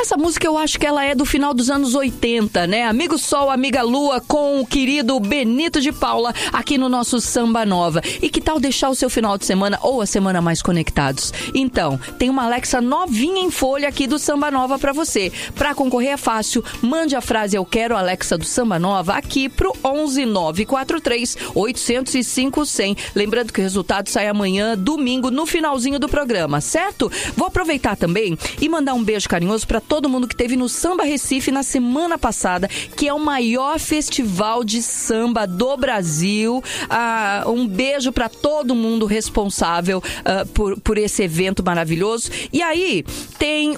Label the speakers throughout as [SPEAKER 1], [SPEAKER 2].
[SPEAKER 1] Essa música eu acho que ela é do final dos anos 80, né? Amigo Sol, Amiga Lua, com o querido Benito de Paula, aqui no nosso Samba Nova. E que tal deixar o seu final de semana ou a semana mais conectados? Então, tem uma Alexa novinha em folha aqui do Samba Nova pra você. Pra concorrer é fácil, mande a frase "Eu quero Alexa do Samba Nova" aqui pro 11943 805 100. Lembrando que o resultado sai amanhã, domingo, no finalzinho do programa, certo? Vou aproveitar também e mandar um beijo carinhoso pra todo mundo que esteve no Samba Recife na semana passada, que é o maior festival de samba do Brasil. Um beijo pra todo mundo responsável por esse evento maravilhoso. E aí tem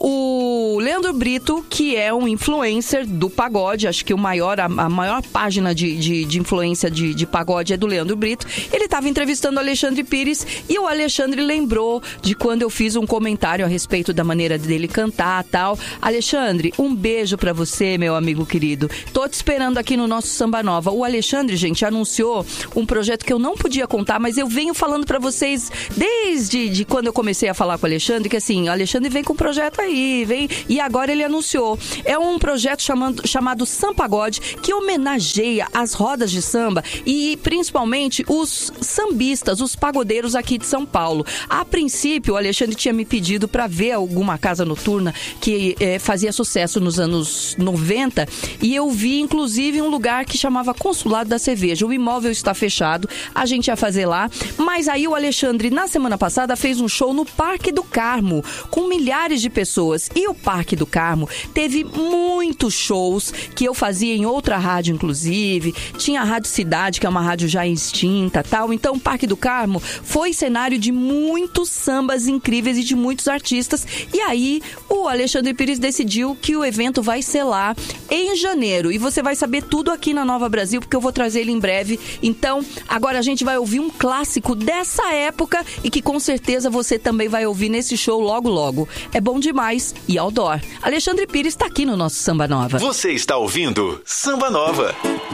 [SPEAKER 1] o Leandro Brito, que é um influencer do pagode. Acho que a maior página de influência de pagode é do Leandro Brito. Ele estava entrevistando o Alexandre Pires e o Alexandre lembrou de quando eu fiz um comentário a respeito da maneira dele cantar, tal. Alexandre, um beijo pra você, meu amigo querido. Tô te esperando aqui no nosso Samba Nova. O Alexandre, gente, anunciou um projeto que eu não podia contar, mas eu venho falando pra vocês desde quando eu comecei a falar com o Alexandre, que assim, o Alexandre vem com um projeto aí, e agora ele anunciou. É um projeto chamado Sampagode, que homenageia as rodas de samba e principalmente os sambistas, os pagodeiros aqui de São Paulo. A princípio, o Alexandre tinha me pedido pra ver alguma casa noturna que fazia sucesso nos anos 90, e eu vi inclusive um lugar que chamava Consulado da Cerveja. O imóvel está fechado, a gente ia fazer lá, mas aí o Alexandre na semana passada fez um show no Parque do Carmo com milhares de pessoas, e o Parque do Carmo teve muitos shows que eu fazia em outra rádio, inclusive tinha a Rádio Cidade, que é uma rádio já extinta, tal. Então o Parque do Carmo foi cenário de muitos sambas incríveis e de muitos artistas, e aí o Alexandre Pires decidiu que o evento vai ser lá em janeiro, e você vai saber tudo aqui na Nova Brasil, porque eu vou trazer ele em breve. Então, agora a gente vai ouvir um clássico dessa época e que com certeza você também vai ouvir nesse show logo logo. É bom demais e outdoor. Alexandre Pires está aqui no nosso Samba Nova.
[SPEAKER 2] Você está ouvindo Samba Nova.